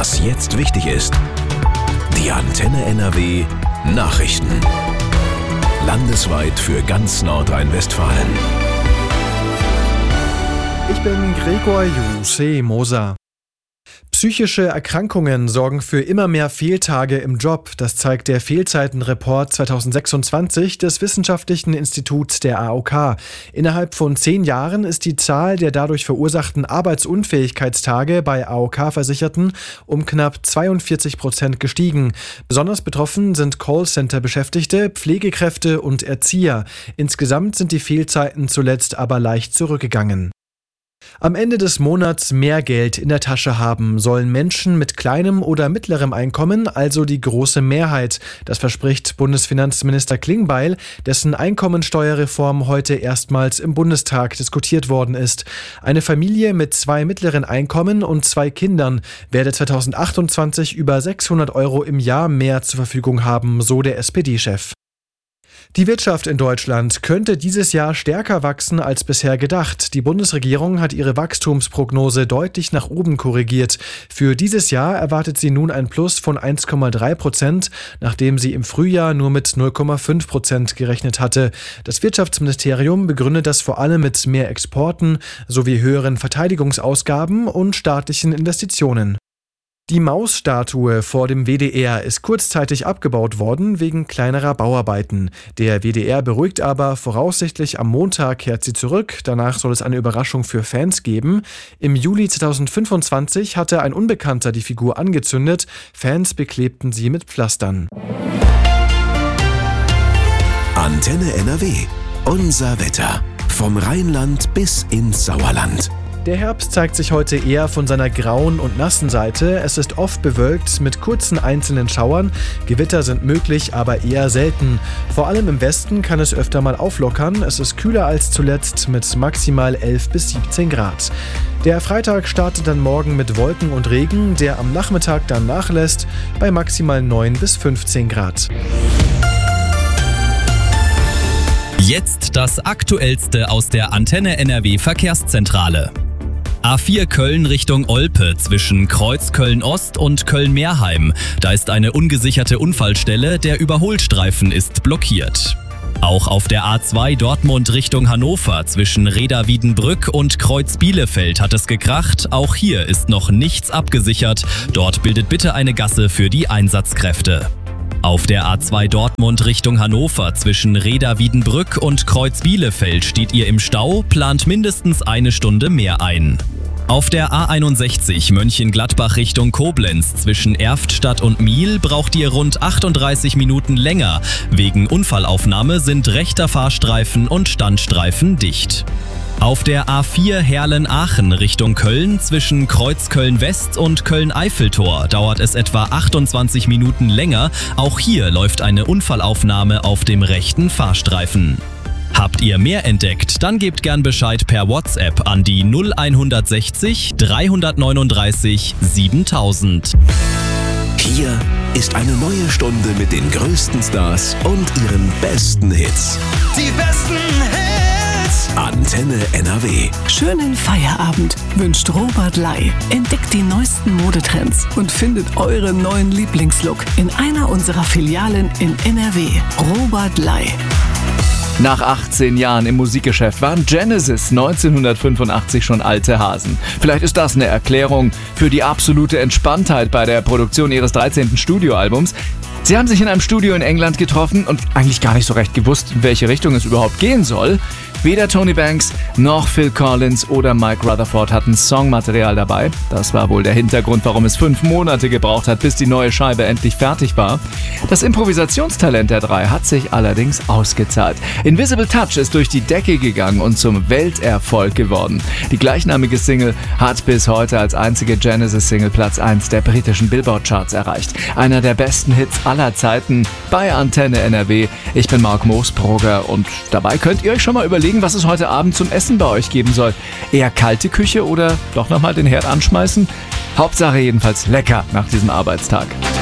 Was jetzt wichtig ist. Die Antenne NRW Nachrichten. Landesweit für ganz Nordrhein-Westfalen. Ich bin Gregor Moser. Psychische Erkrankungen sorgen für immer mehr Fehltage im Job. Das zeigt der Fehlzeitenreport 2026 des Wissenschaftlichen Instituts der AOK. Innerhalb von 10 Jahren ist die Zahl der dadurch verursachten Arbeitsunfähigkeitstage bei AOK-Versicherten um knapp 42% gestiegen. Besonders betroffen sind Callcenter-Beschäftigte, Pflegekräfte und Erzieher. Insgesamt sind die Fehlzeiten zuletzt aber leicht zurückgegangen. Am Ende des Monats mehr Geld in der Tasche haben sollen Menschen mit kleinem oder mittlerem Einkommen, also die große Mehrheit. Das verspricht Bundesfinanzminister Klingbeil, dessen Einkommensteuerreform heute erstmals im Bundestag diskutiert worden ist. Eine Familie mit 2 mittleren Einkommen und 2 Kindern werde 2028 über 600 € im Jahr mehr zur Verfügung haben, so der SPD-Chef. Die Wirtschaft in Deutschland könnte dieses Jahr stärker wachsen als bisher gedacht. Die Bundesregierung hat ihre Wachstumsprognose deutlich nach oben korrigiert. Für dieses Jahr erwartet sie nun ein Plus von 1,3%, nachdem sie im Frühjahr nur mit 0,5% gerechnet hatte. Das Wirtschaftsministerium begründet das vor allem mit mehr Exporten sowie höheren Verteidigungsausgaben und staatlichen Investitionen. Die Mausstatue vor dem WDR ist kurzzeitig abgebaut worden wegen kleinerer Bauarbeiten. Der WDR beruhigt aber, voraussichtlich am Montag kehrt sie zurück. Danach soll es eine Überraschung für Fans geben. Im Juli 2025 hatte ein Unbekannter die Figur angezündet. Fans beklebten sie mit Pflastern. Antenne NRW. Unser Wetter. Vom Rheinland bis ins Sauerland. Der Herbst zeigt sich heute eher von seiner grauen und nassen Seite. Es ist oft bewölkt mit kurzen einzelnen Schauern. Gewitter sind möglich, aber eher selten. Vor allem im Westen kann es öfter mal auflockern. Es ist kühler als zuletzt mit maximal 11 bis 17 Grad. Der Freitag startet dann morgen mit Wolken und Regen, der am Nachmittag dann nachlässt bei maximal 9 bis 15 Grad. Jetzt das Aktuellste aus der Antenne NRW Verkehrszentrale. A4 Köln Richtung Olpe zwischen Kreuz Köln-Ost und Köln-Meerheim. Da ist eine ungesicherte Unfallstelle, der Überholstreifen ist blockiert. Auch auf der A2 Dortmund Richtung Hannover zwischen Reda-Wiedenbrück und Kreuz Bielefeld hat es gekracht. Auch hier ist noch nichts abgesichert. Dort bildet bitte eine Gasse für die Einsatzkräfte. Auf der A2 Dortmund Richtung Hannover zwischen Reda-Wiedenbrück und Kreuz Bielefeld steht ihr im Stau, plant mindestens 1 Stunde mehr ein. Auf der A61 Mönchengladbach Richtung Koblenz zwischen Erftstadt und Miel braucht ihr rund 38 Minuten länger. Wegen Unfallaufnahme sind rechter Fahrstreifen und Standstreifen dicht. Auf der A4 Herlen-Aachen Richtung Köln zwischen Kreuz Köln-West und Köln-Eiffeltor dauert es etwa 28 Minuten länger. Auch hier läuft eine Unfallaufnahme auf dem rechten Fahrstreifen. Habt ihr mehr entdeckt, dann gebt gern Bescheid per WhatsApp an die 0160 339 7000. Hier ist eine neue Stunde mit den größten Stars und ihren besten Hits. Die besten Hits! Antenne NRW. Schönen Feierabend wünscht Robert Ley. Entdeckt die neuesten Modetrends und findet euren neuen Lieblingslook in einer unserer Filialen in NRW. Robert Ley. Nach 18 Jahren im Musikgeschäft waren Genesis 1985 schon alte Hasen. Vielleicht ist das eine Erklärung für die absolute Entspanntheit bei der Produktion ihres 13. Studioalbums. Sie haben sich in einem Studio in England getroffen und eigentlich gar nicht so recht gewusst, in welche Richtung es überhaupt gehen soll. Weder Tony Banks noch Phil Collins oder Mike Rutherford hatten Songmaterial dabei. Das war wohl der Hintergrund, warum es 5 Monate gebraucht hat, bis die neue Scheibe endlich fertig war. Das Improvisationstalent der 3 hat sich allerdings ausgezahlt. Invisible Touch ist durch die Decke gegangen und zum Welterfolg geworden. Die gleichnamige Single hat bis heute als einzige Genesis-Single Platz 1 der britischen Billboard-Charts erreicht. Einer der besten Hits aller Zeiten bei Antenne NRW. Ich bin Marc Moosbrugger und dabei könnt ihr euch schon mal überlegen, was es heute Abend zum Essen bei euch geben soll. Eher kalte Küche oder doch nochmal den Herd anschmeißen? Hauptsache jedenfalls lecker nach diesem Arbeitstag.